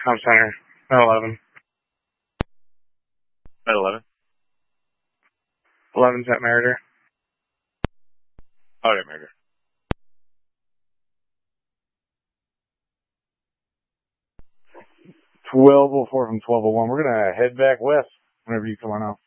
Comp Center. At 11. At 11? 11's at Meritor. Oh, yeah, Meritor. From 1201. We're going to head back west whenever you come on out.